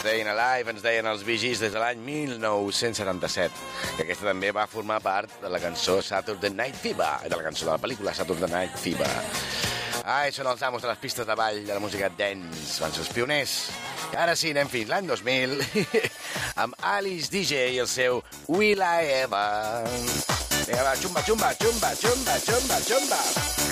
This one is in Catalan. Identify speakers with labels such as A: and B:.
A: Staying Alive, ens deien els Bee Gees des de l'any 1977, que aquesta també va formar part de la cançó Saturday Night Fever, de la cançó de la pel·lícula Saturday Night Fever. Són els amos de les pistes de ball de la música dance, van ser els pioners. I ara sí, anem fins l'any 2000, amb Alice DJ i el seu Will I Ever. Vinga, va, xumba, xumba, xumba, xumba, xumba, xumba.